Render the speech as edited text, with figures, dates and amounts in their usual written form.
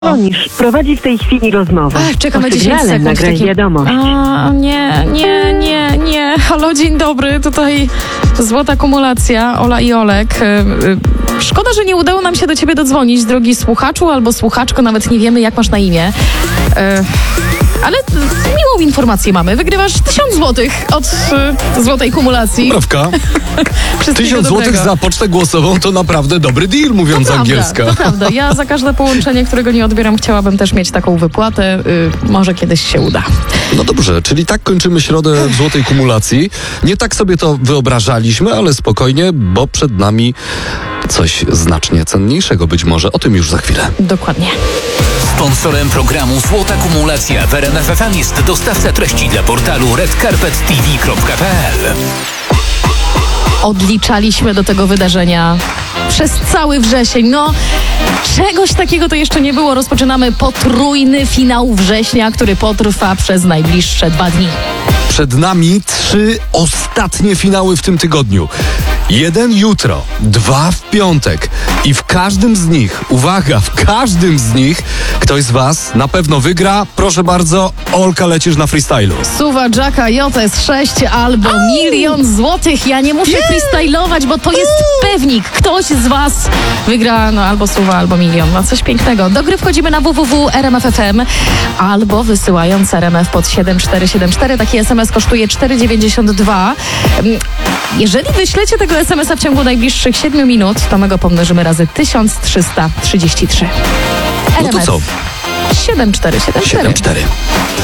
Dzwonisz, prowadzi w tej chwili rozmowę. Czekamy Po 10 sygnale sekund. nagraj wiadomość. Nie. Halo, dzień dobry. Tutaj złota kumulacja, Ola i Olek. Szkoda, że nie udało nam się do ciebie dodzwonić, drogi słuchaczu albo słuchaczko, nawet nie wiemy, jak masz na imię. Ale miłą informację mamy. Wygrywasz 1000 złotych od złotej kumulacji. Prawka. 1000 złotych za pocztę głosową to naprawdę dobry deal, mówiąc angielska. To prawda. Ja za każde połączenie, którego nie odbieram, chciałabym też mieć taką wypłatę. Może kiedyś się uda. No dobrze, czyli tak kończymy środę w złotej kumulacji. Nie tak sobie to wyobrażaliśmy, ale spokojnie, bo przed nami coś znacznie cenniejszego być może. O tym już za chwilę. Dokładnie. Sponsorem programu Złota Kumulacja w RMF FM jest dostawca treści dla portalu redcarpettv.pl. Odliczaliśmy do tego wydarzenia przez cały wrzesień. No, czegoś takiego to jeszcze nie było. Rozpoczynamy potrójny finał września, który potrwa przez najbliższe 2 dni. Przed nami 3 ostatnie finały w tym tygodniu. 1 jutro, 2 w piątek i w każdym z nich, uwaga, w każdym z nich ktoś z was na pewno wygra. Proszę bardzo, Olka, lecisz na freestylu. Suwa Jacka JS 6 albo 1 000 000 złotych. Ja nie muszę freestylować, bo to jest pewnik. Ktoś z was wygra albo suwa, albo 1 000 000. No coś pięknego. Do gry wchodzimy na www.rmf.fm albo wysyłając RMF pod 7474. Taki SMS kosztuje 4,92. Jeżeli wyślecie tego SMS-a w ciągu najbliższych 7 minut, to my go pomnożymy razy 1333. No to co? 7474. 7-4.